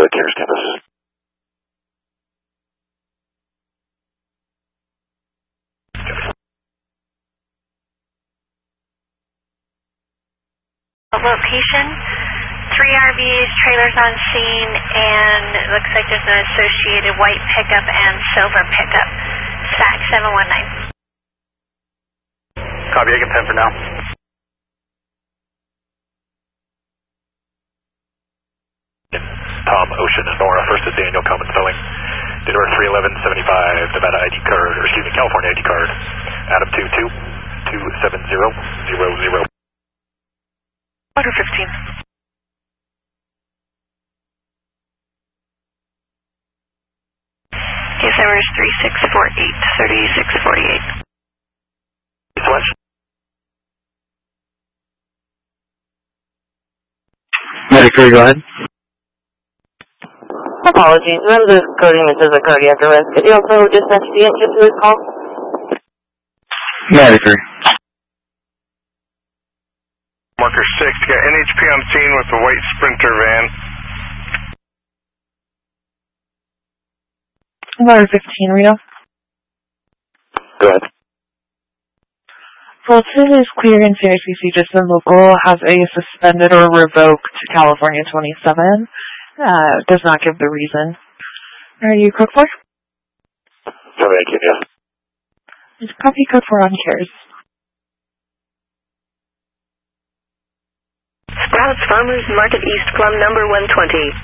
Carriers campus. Location, 3 RVs, trailers on scene, and it looks like there's an associated white pickup and silver pickup. SAC 719. Copy, I can pen for now. Tom, Ocean, and Nora, first is Daniel, common spelling. Date of birth 3/11/75, Nevada ID card, or excuse me, California ID card. Adam 22-270-00. Order 15. Case number is 3648, 3648. Switch. Medicare, go ahead. Apologies, remember the coding that says a cardiac arrest. Could you also dispatch the engine to this call? Medicare. Marker 6, got NHP on scene with a white Sprinter van. Order 15, Reno. Go ahead. Fulton is clear in CICC, just the local has a suspended or revoked California 27. Does not give the reason. Are you code 4? Thank you, yes. Just copy code 4 on Cares. Sprouts Farmers Market East, Plum number 120.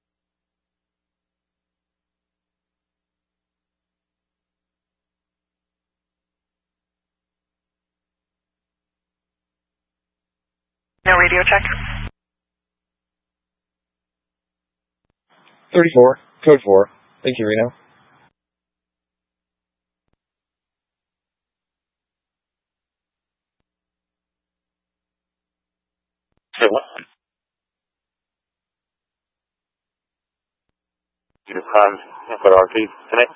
No radio check. 34, code 4. Thank you, Reno. Say what? Your prime, what RP tonight?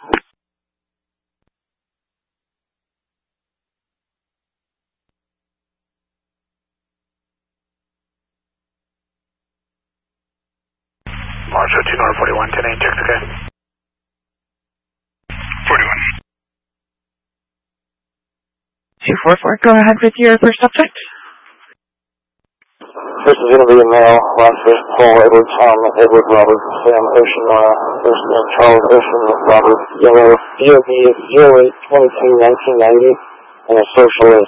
March 15 or 41, 10 8, check, okay? 41. 244, go ahead with your first subject. First is going to be a male, last is Paul, Edward, Tom, Edward, Robert, Sam, Ocean, first name Charles, Ocean, Robert, Yellow, DOB is 08-22-1990, and a social is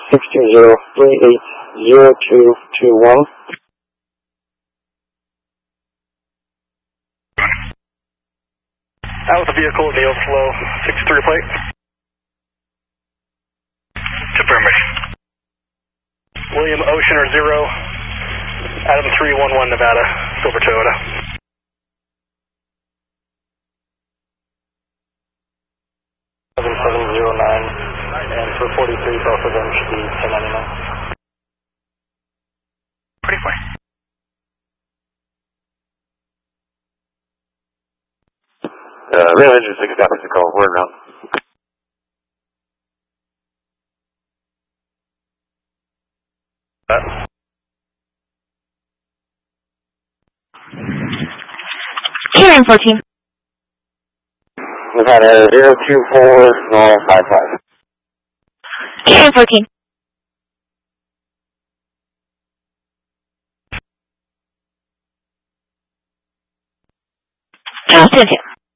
620-380221. Out with the vehicle in the overflow, 63 plate. Affirmative. William Ocean or 0, Adam 311 Nevada, Silver Toyota. and for 43, both of them should be 1099. Pretty fine. Real engine 6 copies the call. Word around. Karen 14. We've had a 024-55. Karen 14. Charleston 2.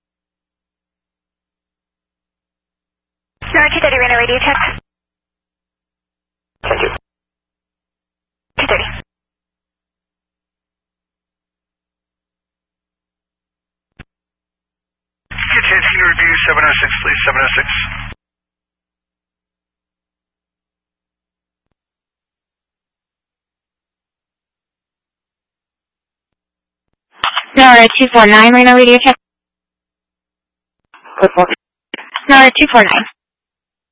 No, 230 Reno radio check. Thank you. 230. Continue review 706, please, 706. Number 249 Reno radio check. Good one. Number 249.